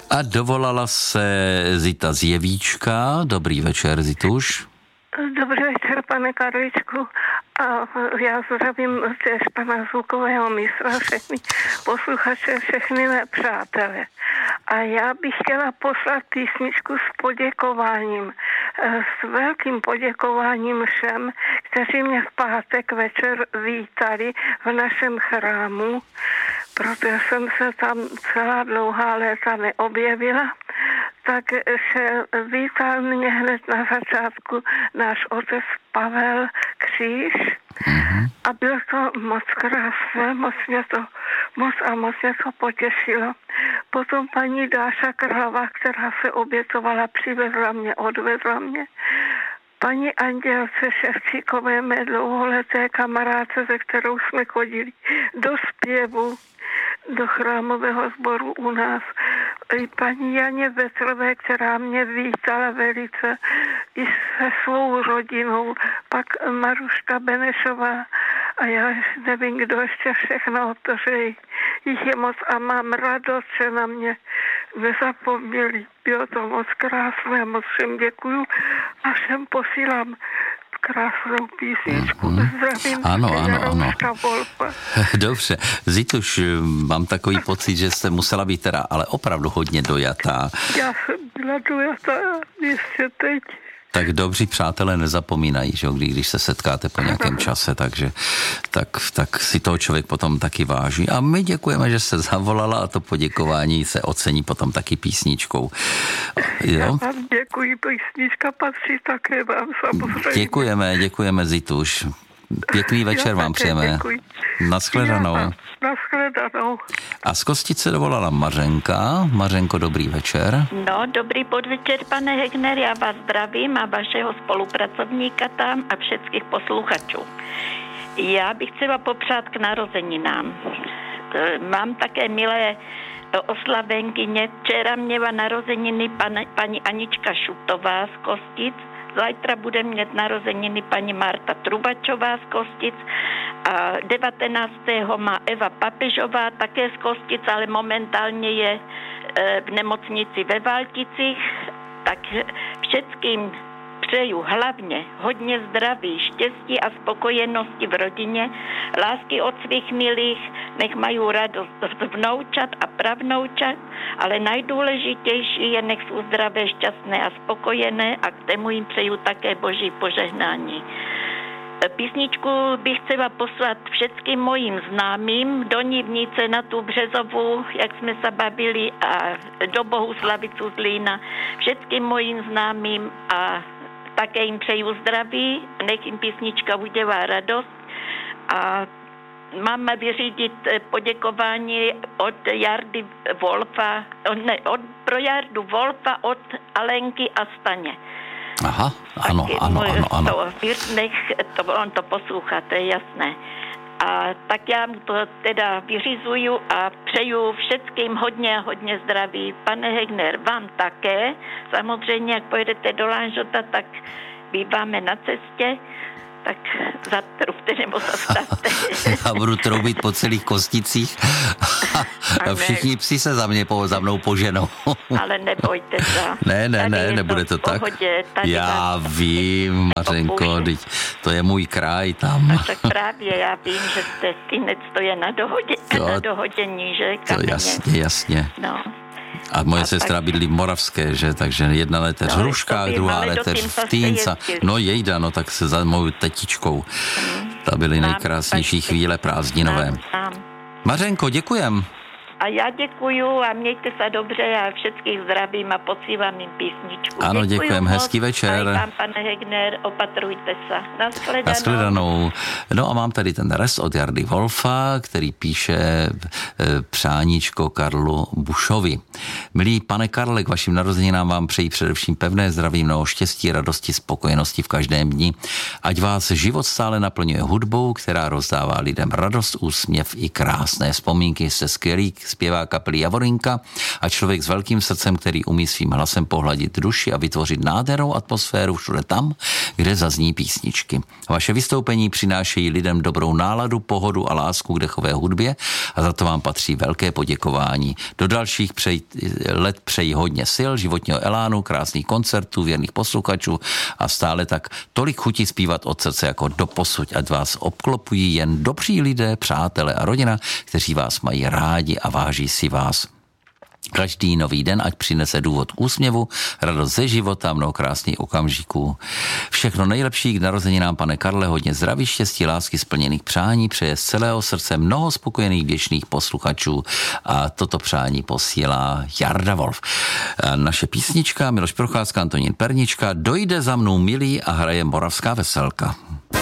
A dovolala se Zita z Jevíčka. Dobrý večer, Zituš. Dobrý večer, pane Karličku. A já zdravím též pana zvukového mistra, všechny posluchače, všechny mé přátelé. A já bych chtěla poslat písničku s poděkováním, s velkým poděkováním všem, kteří mě v pátek večer vítali v našem chrámu, protože jsem se tam celá dlouhá léta neobjevila. Takže vítal mě hned na začátku náš otec Pavel Kříž a bylo to moc krásné, moc mě to potěšilo. Potom paní Dáša Krhlavá, která se obětovala, přivezla mě, odvezla mě. Paní Andělce Ševčíkové, mé dlouholeté kamarádce, se kterou jsme chodili do zpěvu, do chrámového sboru u nás. I paní Janě Vetrové, která mě vítala velice i se svou rodinou. Pak Maruška Benešová a já nevím, kdo ještě všechno, protože jich je moc a mám radost, že na mě nezapomněli. Bylo to moc krásné, moc všem děkuju a všem posílám krásnou písničku. Zdravím. Ano. Dobře. Zituš, mám takový pocit, že jste musela být teda, ale opravdu hodně dojatá. Já jsem byla dojatá ještě teď. Tak dobří přátelé nezapomínají, že když se setkáte po nějakém čase, takže tak si toho člověk potom taky váží. A my děkujeme, že jste zavolala a to poděkování se ocení potom taky písničkou. Jo? Já vám děkuji, písnička patří také vám samozřejmě. Děkujeme Zituš. Pěkný večer vám přejeme. Naschledanou. Naschledanou. A z Kostice dovolala Mařenka. Mařenko, dobrý večer. No, dobrý podvečer, pane Hegner, já vás zdravím a vašeho spolupracovníka tam a všetkých posluchačů. Já bych chtěla popřát k narozeninám. Mám také milé oslavenkyně. Včera měla narozeniny paní Anička Šutová z Kostic. Zajtra bude mít narozeniny paní Marta Trubačová z Kostic a 19. má Eva Papežová také z Kostic, ale momentálně je v nemocnici ve Valticích. Tak všetkým přeju hlavně hodně zdraví, štěstí a spokojenosti v rodině, lásky od svých milých, nech mají radost z vnoučat a pravnoučat, ale nejdůležitější je, nech jsou zdravé, šťastné a spokojené a k tomu jim přeju také Boží požehnání. Písničku bych chtěla poslat všetkým mojím známým do Nivnice na tu Březovu, jak jsme se bavili, a do Bohuslavicu z Lína, všetkým mojím známým a také jim přeju zdraví, nech jim písnička udělá radost a máme vyřídit poděkování od Jardy Wolfa, pro Jardu Wolfa od Alenky a Staně. Aha, ano. On to poslouchá, to je jasné. A tak já mu to teda vyřizuju a přeju všetkým hodně zdraví. Pane Hegner, vám také. Samozřejmě, jak pojedete do Lanžota, tak býváme na cestě, tak zatrubte nebo zastavte. Já budu troubit po celých Kosticích a všichni psi se za mnou poženou. Ale nebojte se. Ne, nebude to tak. Já vím, Mařenko, to je můj kraj tam. A tak právě já vím, že jste Tinec, to je na dohodění, že? To jasně. No. A moje sestra bydlí v Moravské, že? Takže jedna leteř v Hruškách, druhá leteř v Týnce. No jejda, no tak se za mou tetičkou. To byly nejkrásnější chvíle prázdninové. Mařenko, děkujem. A já děkuju a mějte se dobře a všetkých zdravím a posílám jim písničku. Ano, děkujem, hezký večer. A vám, pane Hegner, opatrujte se. Naschledanou. No a mám tady ten rest od Jardy Wolfa, který píše přáníčko Karlu Bušovi. Milý pane Karle, k vašim narozeninám vám přeji především pevné zdraví, mnoho štěstí, radosti, spokojenosti v každém dni. Ať vás život stále naplňuje hudbou, která rozdává lidem radost, úsměv i krásné vzpomínky se skvělých zpěvá kapely Javorinka a člověk s velkým srdcem, který umí svým hlasem pohladit duši a vytvořit nádhernou atmosféru všude tam, kde zazní písničky. Vaše vystoupení přinášejí lidem dobrou náladu, pohodu a lásku k dechové hudbě a za to vám patří velké poděkování. Do dalších let přeji hodně sil, životního elánu, krásných koncertů, věrných posluchačů a stále tak tolik chutí zpívat od srdce jako doposud, ať vás obklopují jen dobří lidé, přátelé a rodina, kteří vás mají rádi a váží si vás. Každý nový den ať přinese důvod k úsměvu, radost ze života, mnoho krásných okamžiků. Všechno nejlepší k narozeninám, pane Karle, hodně zdraví, štěstí, lásky, splněných přání, přeje z celého srdce mnoho spokojených věčných posluchačů a toto přání posílá Jarda Wolf. A naše písnička, Miloš Procházka, Antonín Pernička, Dojde za mnou milý a hraje Moravská veselka.